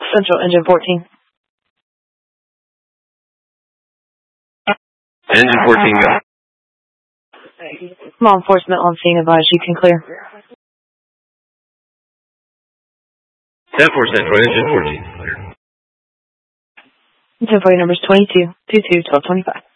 Central Engine 14. Engine 14, go. Law enforcement on scene, advise you can clear. 10-4 Central, Engine 14, clear. 10-4, numbers 22, 22, 1225.